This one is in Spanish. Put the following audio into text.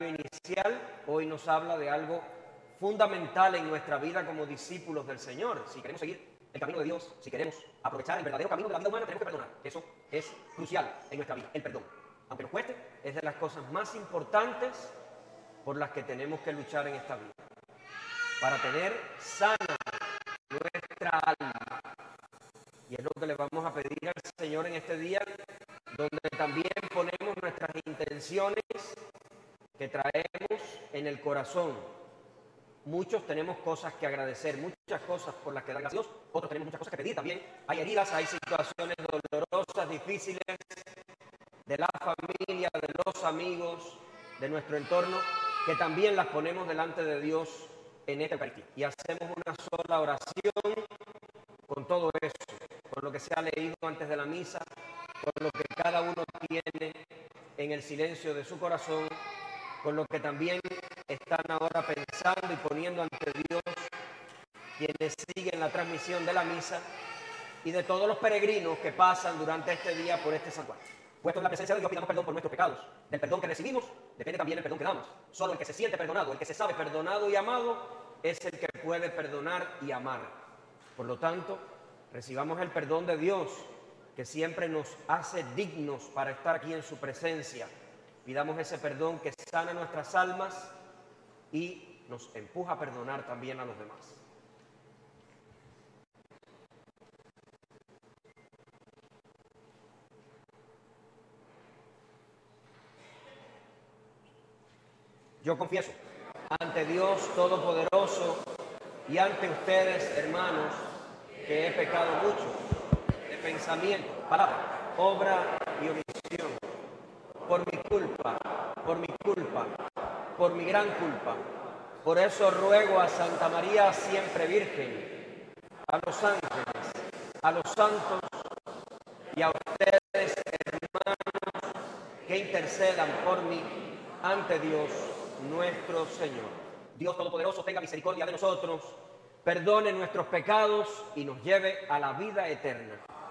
inicial, hoy nos habla de algo fundamental en nuestra vida como discípulos del Señor. Si queremos seguir el camino de Dios, si queremos aprovechar el verdadero camino de la vida humana, tenemos que perdonar. Eso es crucial en nuestra vida, el perdón. Aunque nos cueste, es de las cosas más importantes por las que tenemos que luchar en esta vida. Para tener sana nuestra alma. Y es lo que le vamos a pedir al Señor en este día, donde también ponemos nuestras intenciones que traemos en el corazón. Muchos tenemos cosas que agradecer, muchas cosas por las que dar gracias a Dios, otros tenemos muchas cosas que pedir también. Hay heridas, hay situaciones dolorosas, difíciles, de la familia, de los amigos, de nuestro entorno, que también las ponemos delante de Dios en esta Eucaristía. Y hacemos una sola oración con todo eso, con lo que se ha leído antes de la misa, con lo que cada uno tiene en el silencio de su corazón, con lo que también están ahora pensando y poniendo ante Dios quienes siguen la transmisión de la misa y de todos los peregrinos que pasan durante este día por este santuario. Puesto en la presencia de Dios, pidamos perdón por nuestros pecados. Del perdón que recibimos depende también el perdón que damos. Solo el que se siente perdonado, el que se sabe perdonado y amado, es el que puede perdonar y amar. Por lo tanto, recibamos el perdón de Dios, que siempre nos hace dignos para estar aquí en su presencia. Pidamos ese perdón que sana nuestras almas y nos empuja a perdonar también a los demás. Yo confieso ante Dios Todopoderoso y ante ustedes, hermanos, que he pecado mucho de pensamiento, palabra, obra y omisión, por mi gran culpa. Por eso ruego a Santa María siempre Virgen, a los ángeles, a los santos y a ustedes, hermanos, que intercedan por mí ante Dios nuestro Señor. Dios Todopoderoso tenga misericordia de nosotros, perdone nuestros pecados y nos lleve a la vida eterna.